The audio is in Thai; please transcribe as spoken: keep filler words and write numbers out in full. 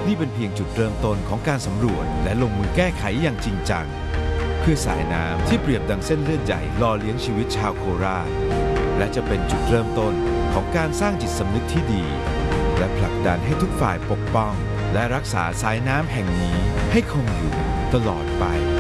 นี่เป็นเพียงจุดเริ่มต้นของการสำรวจและลงมือแก้ไขอย่างจริงจังเพื่อสายน้ำที่เปรียบดังเส้นเลือดใหญ่หล่อเลี้ยงชีวิตชาวโคราชและจะเป็นจุดเริ่มต้นของการสร้างจิตสำนึกที่ดีและผลักดันให้ทุกฝ่ายปกป้องและรักษาสายน้ำแห่งนี้ให้คงอยู่ตลอดไป